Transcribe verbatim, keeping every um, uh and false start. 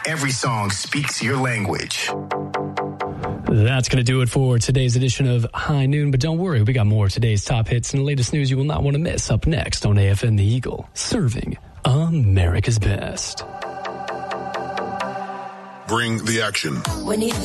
every song speaks your language. That's going to do it for today's edition of High Noon. But don't worry, we got more of today's top hits and the latest news you will not want to miss up next on A F M The Eagle, serving America's best. Bring the action. We need